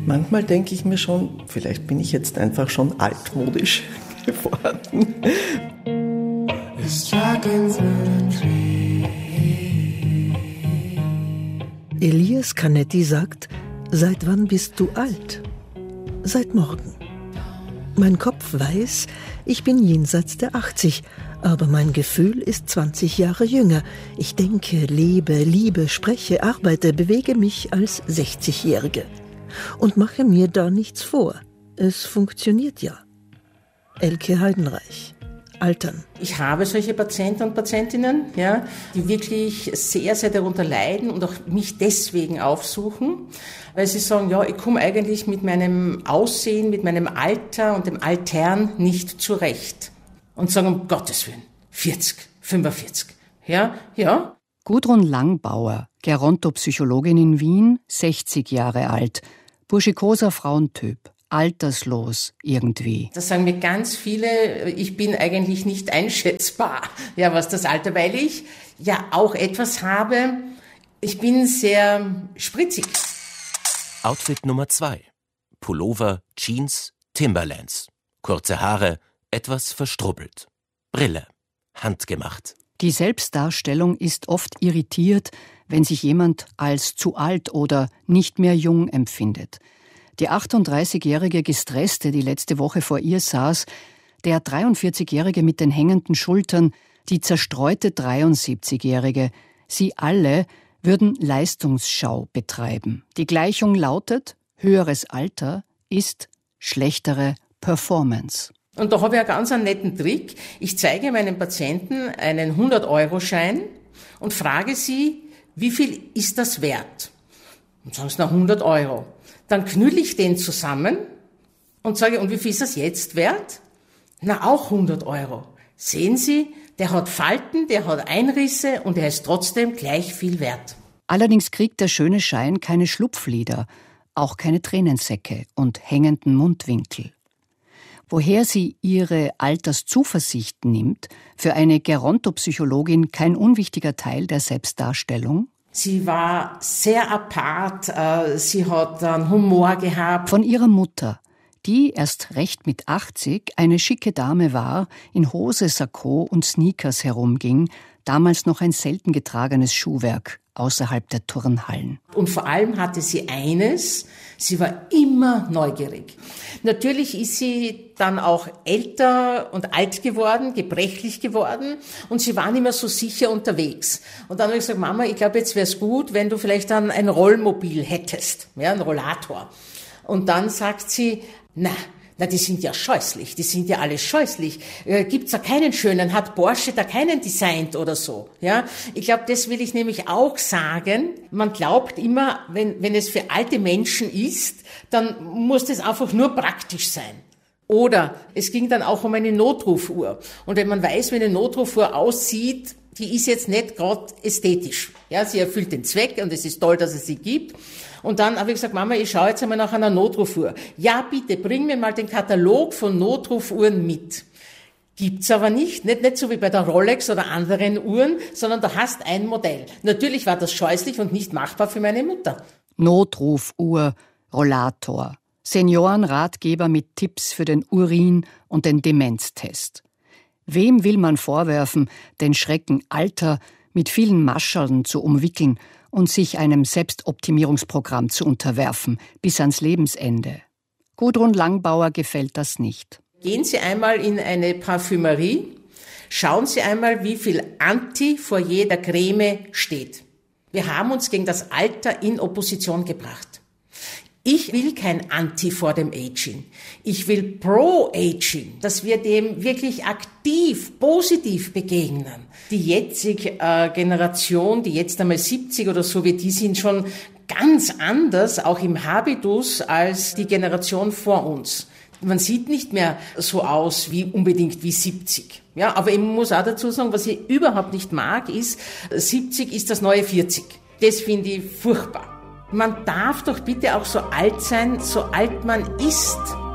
Manchmal denke ich mir schon, vielleicht bin ich jetzt einfach schon altmodisch geworden. Elias Canetti sagt, seit wann bist du alt? Seit morgen. Mein Kopf weiß, ich bin jenseits der 80, aber mein Gefühl ist 20 Jahre jünger. Ich denke, lebe, liebe, spreche, arbeite, bewege mich als 60-Jährige. Und mache mir da nichts vor. Es funktioniert ja. Elke Heidenreich. Altern. Ich habe solche Patienten und Patientinnen, ja, die wirklich sehr, sehr darunter leiden und auch mich deswegen aufsuchen, weil sie sagen, ja, ich komme eigentlich mit meinem Aussehen, mit meinem Alter und dem Altern nicht zurecht. Und sagen, um Gottes Willen, 40, 45, ja. Gudrun Langbauer, Gerontopsychologin in Wien, 60 Jahre alt, burschikoser Frauentyp. Alterslos irgendwie. Das sagen mir ganz viele, ich bin eigentlich nicht einschätzbar, ja, was das Alter, weil ich ja auch etwas habe, ich bin sehr spritzig. Outfit Nummer 2. Pullover, Jeans, Timberlands. Kurze Haare, etwas verstrubbelt. Brille, handgemacht. Die Selbstdarstellung ist oft irritiert, wenn sich jemand als zu alt oder nicht mehr jung empfindet. Die 38-jährige Gestresste, die letzte Woche vor ihr saß, der 43-jährige mit den hängenden Schultern, die zerstreute 73-jährige, sie alle würden Leistungsschau betreiben. Die Gleichung lautet, höheres Alter ist schlechtere Performance. Und da habe ich einen ganz netten Trick. Ich zeige meinen Patienten einen 100-Euro-Schein und frage sie, wie viel ist das wert? Und sagen sie, 100 Euro. Dann knülle ich den zusammen und sage, und wie viel ist das jetzt wert? Auch 100 Euro. Sehen Sie, der hat Falten, der hat Einrisse und er ist trotzdem gleich viel wert. Allerdings kriegt der schöne Schein keine Schlupflider, auch keine Tränensäcke und hängenden Mundwinkel. Woher sie ihre Alterszuversicht nimmt, für eine Gerontopsychologin kein unwichtiger Teil der Selbstdarstellung. Sie war sehr apart, sie hat einen Humor gehabt. Von ihrer Mutter, die erst recht mit 80 eine schicke Dame war, in Hose, Sakko und Sneakers herumging, damals noch ein selten getragenes Schuhwerk außerhalb der Turnhallen. Und vor allem hatte sie eines, sie war immer neugierig. Natürlich ist sie dann auch älter und alt geworden, gebrechlich geworden und sie war nicht mehr so sicher unterwegs. Und dann habe ich gesagt, Mama, ich glaube, jetzt wäre es gut, wenn du vielleicht dann ein Rollmobil hättest, ja, ein Rollator. Und dann sagt sie, na, die sind ja scheußlich, die sind ja alle scheußlich. Gibt's da keinen schönen, hat Porsche da keinen designt oder so, ja? Ich glaube, das will ich nämlich auch sagen. Man glaubt immer, wenn es für alte Menschen ist, dann muss das einfach nur praktisch sein. Oder es ging dann auch um eine Notrufuhr. Und wenn man weiß, wie eine Notrufuhr aussieht, die ist jetzt nicht gerade ästhetisch. Ja, sie erfüllt den Zweck und es ist toll, dass es sie gibt. Und dann habe ich gesagt, Mama, ich schaue jetzt einmal nach einer Notrufuhr. Ja, bitte, bring mir mal den Katalog von Notrufuhren mit. Gibt's aber nicht so wie bei der Rolex oder anderen Uhren, sondern du hast ein Modell. Natürlich war das scheußlich und nicht machbar für meine Mutter. Notrufuhr, Rollator, Seniorenratgeber mit Tipps für den Urin- und den Demenztest. Wem will man vorwerfen, den Schrecken Alter mit vielen Mascherln zu umwickeln und sich einem Selbstoptimierungsprogramm zu unterwerfen, bis ans Lebensende? Gudrun Langbauer gefällt das nicht. Gehen Sie einmal in eine Parfümerie, schauen Sie einmal, wie viel Anti vor jeder Creme steht. Wir haben uns gegen das Alter in Opposition gebracht. Ich will kein Anti vor dem Aging. Ich will Pro-Aging, dass wir dem wirklich aktiv, positiv begegnen. Die jetzige Generation, die jetzt einmal 70 oder so wird, die sind schon ganz anders, auch im Habitus, als die Generation vor uns. Man sieht nicht mehr so aus wie unbedingt wie 70. Ja, aber ich muss auch dazu sagen, was ich überhaupt nicht mag, ist, 70 ist das neue 40. Das finde ich furchtbar. Man darf doch bitte auch so alt sein, so alt man ist.